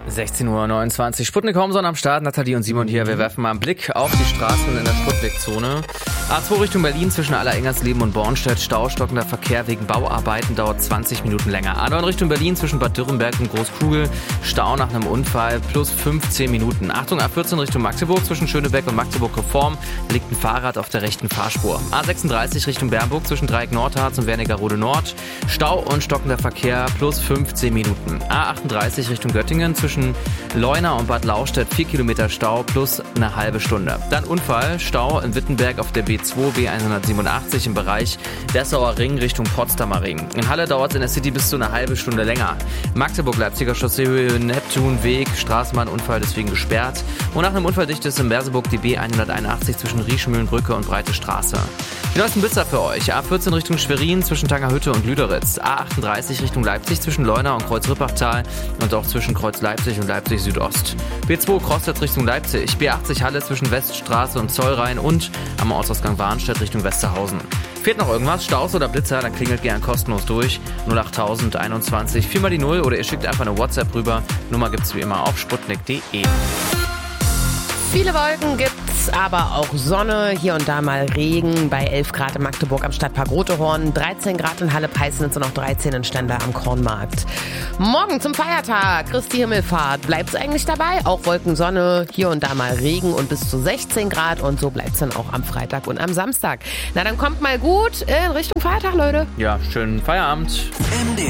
16:29 Uhr. Sputnik Homeson am Start. Nathalie und Simon hier. Wir werfen mal einen Blick auf die Straßen in der Sputnik-Zone. A2 Richtung Berlin zwischen Aller-Engersleben und Bornstedt. Stau, stockender Verkehr wegen Bauarbeiten dauert 20 Minuten länger. A9 Richtung Berlin zwischen Bad Dürrenberg und Großkugel. Stau nach einem Unfall plus 15 Minuten. Achtung, A14 Richtung Magdeburg zwischen Schönebeck und Magdeburg-Reform liegt ein Fahrrad auf der rechten Fahrspur. A36 Richtung Bernburg zwischen Dreieck Nordharz und Wernigerode Nord. Stau und stockender Verkehr plus 15 Minuten. A38 Richtung Göttingen zwischen Leuna und Bad Lauchstädt 4 Kilometer Stau plus eine halbe Stunde. Dann Unfall, Stau in Wittenberg auf der B2 B187 im Bereich Dessauer Ring Richtung Potsdamer Ring. In Halle dauert es in der City bis zu eine halbe Stunde länger. Magdeburg-Leipziger Chausseehöhe Neptunweg, Straßenbahnunfall deswegen gesperrt. Und nach einem Unfall dicht ist in Merseburg die B181 zwischen Riechmühlenbrücke und Breite Straße. Die neuesten Blitzer für euch. A14 Richtung Schwerin zwischen Tangerhütte und Lüderitz. A38 Richtung Leipzig zwischen Leuna und Kreuz-Rippachtal und auch zwischen Kreuz Leipzig und Leipzig Südost. B2 Crosstedt Richtung Leipzig. B80 Halle zwischen Weststraße und Zollrhein und am Ortsausgang Warnstedt Richtung Westerhausen. Fehlt noch irgendwas, Staus oder Blitzer, dann klingelt gern kostenlos durch. 08021 4 mal die 0 oder ihr schickt einfach eine WhatsApp rüber. Nummer gibt's wie immer auf sputnik.de. Viele Wolken gibt's, aber auch Sonne, hier und da mal Regen. Bei 11 Grad in Magdeburg am Stadtpark Rotehorn, 13 Grad in Halle-Peisnitz und auch 13 in Stendal am Kornmarkt. Morgen zum Feiertag, Christi Himmelfahrt, bleibt's eigentlich dabei? Auch Wolken, Sonne, hier und da mal Regen und bis zu 16 Grad und so bleibt's dann auch am Freitag und am Samstag. Na, dann kommt mal gut in Richtung Feiertag, Leute. Ja, schönen Feierabend.